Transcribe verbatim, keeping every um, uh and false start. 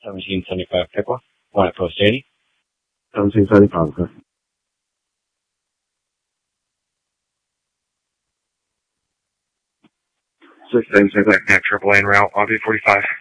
seventeen seventy-five Piqua, one at Post eighty. seventeen seventy-five, okay. six seven six, like, triple A en route, on B forty-five.